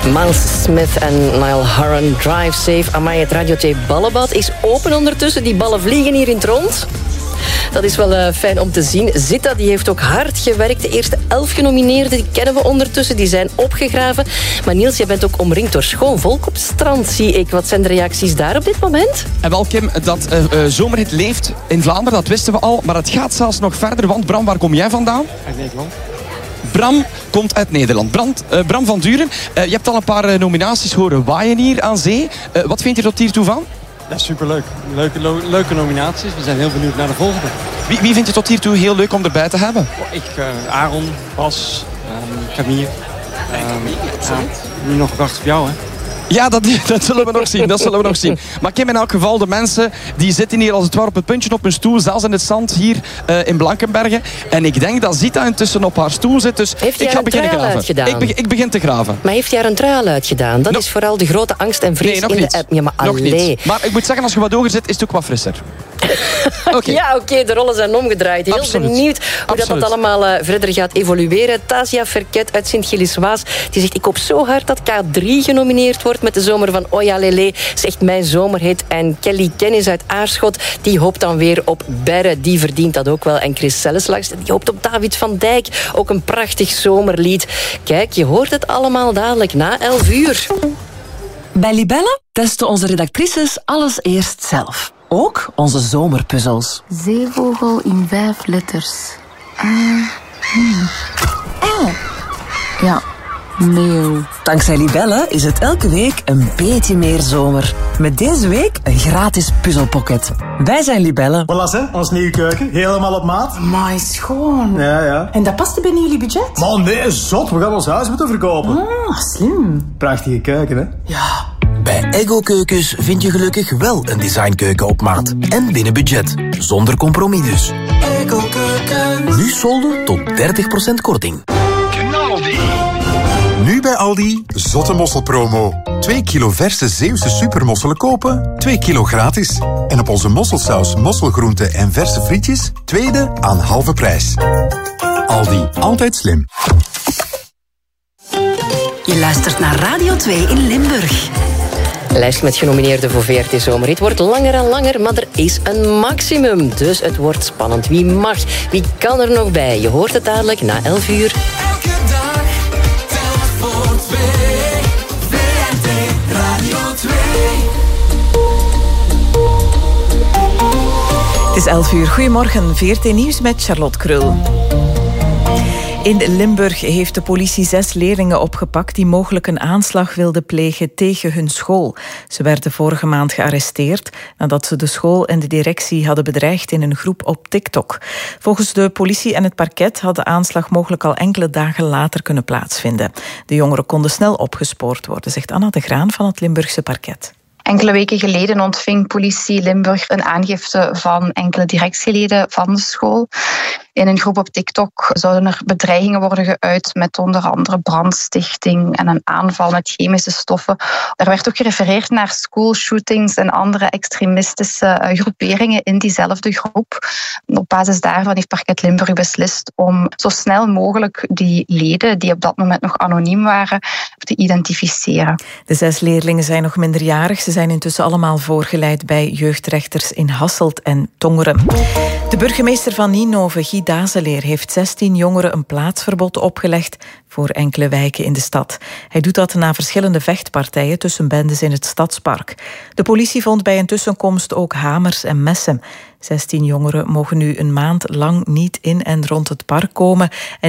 Miles Smith en Niall Horan, Drive Safe. Amai, het Radio 2 ballenbad is open ondertussen. Die ballen vliegen hier in het rond. Dat is wel fijn om te zien. Zita die heeft ook hard gewerkt. De eerste 11 genomineerden die kennen we ondertussen. Die zijn opgegraven. Maar Niels, jij bent ook omringd door schoon volk op het strand, zie ik. Wat zijn de reacties daar op dit moment? En wel, Kim, dat zomerhit leeft in Vlaanderen, dat wisten we al. Maar het gaat zelfs nog verder. Want Bram, waar kom jij vandaan? Uit Nederland. Bram komt uit Nederland. Bram van Duren, je hebt al een paar nominaties horen waaien hier aan zee. Wat vind je tot hiertoe van? Ja, superleuk. Leuke nominaties. We zijn heel benieuwd naar de volgende. Wie vind je tot hiertoe heel leuk om erbij te hebben? Aaron, Bas, Camille. Nu nog wachten op jou, hè? Ja, dat zullen we nog zien. Maar Kim, in elk geval, de mensen die zitten hier als het ware op het puntje op hun stoel, zelfs in het zand hier in Blankenberge. En ik denk dat Zita intussen op haar stoel zit, dus ik ga beginnen graven. Ik begin te graven. Maar heeft hij er een trui al uitgedaan? Dat is vooral de grote angst en vrees in de app. Ja, maar nog niet. Maar ik moet zeggen, als je wat hoger zit, is het ook wat frisser. Oké, de rollen zijn omgedraaid. Heel benieuwd hoe dat allemaal verder gaat evolueren. Tasia Verket uit Sint-Gilles-Waas, die zegt, ik hoop zo hard dat K3 genomineerd wordt met de zomer van Oya Lele. Zegt mijn zomerhit. En Kelly Kennis uit Aarschot, die hoopt dan weer op Berre. Die verdient dat ook wel. En Chris Selleslags, die hoopt op David van Dijk. Ook een prachtig zomerlied. Kijk, je hoort het allemaal dadelijk na 11 uur. Bij Libelle testen onze redactrices alles eerst zelf. Ook onze zomerpuzzels. Zeevogel in 5 letters. L. Ja, meeuw. Dankzij Libelle is het elke week een beetje meer zomer. Met deze week een gratis puzzelpocket. Wij zijn Libelle. Voilà, hè, ons nieuwe keuken. Helemaal op maat. Maar schoon. Ja. En dat past binnen jullie budget? Man, nee, zot. We gaan ons huis moeten verkopen. Slim. Prachtige keuken, hè? Ja. Bij Eggo Keukens vind je gelukkig wel een designkeuken op maat. En binnen budget. Zonder compromis dus. Eggo Keukens. Nu solden tot 30% korting. Knaldi. Nu bij Aldi, zotte mosselpromo. 2 kilo verse Zeeuwse supermosselen kopen, 2 kilo gratis. En op onze mosselsaus, mosselgroenten en verse frietjes, tweede aan halve prijs. Aldi, altijd slim. Je luistert naar Radio 2 in Limburg. De lijst met genomineerden voor VRT Zomerhit wordt langer en langer, maar er is een maximum. Dus het wordt spannend. Wie mag? Wie kan er nog bij? Je hoort het dadelijk na 11 uur. Elke dag, telk voor 2. VRT Radio 2. Het is 11 uur. Goedemorgen. VRT Nieuws met Charlotte Krul. In Limburg heeft de politie 6 leerlingen opgepakt die mogelijk een aanslag wilden plegen tegen hun school. Ze werden vorige maand gearresteerd nadat ze de school en de directie hadden bedreigd in een groep op TikTok. Volgens de politie en het parket had de aanslag mogelijk al enkele dagen later kunnen plaatsvinden. De jongeren konden snel opgespoord worden, zegt Anna de Graan van het Limburgse parket. Enkele weken geleden ontving politie Limburg een aangifte van enkele directieleden van de school. In een groep op TikTok zouden er bedreigingen worden geuit met onder andere brandstichting en een aanval met chemische stoffen. Er werd ook gerefereerd naar schoolshootings en andere extremistische groeperingen in diezelfde groep. Op basis daarvan heeft parket Limburg beslist om zo snel mogelijk die leden, die op dat moment nog anoniem waren, te identificeren. De 6 leerlingen zijn nog minderjarig. Ze zijn intussen allemaal voorgeleid bij jeugdrechters in Hasselt en Tongeren. De burgemeester van Ninove, Guy Dazeleer, heeft 16 jongeren een plaatsverbod opgelegd voor enkele wijken in de stad. Hij doet dat na verschillende vechtpartijen tussen bendes in het stadspark. De politie vond bij een tussenkomst ook hamers en messen. 16 jongeren mogen nu een maand lang niet in en rond het park komen.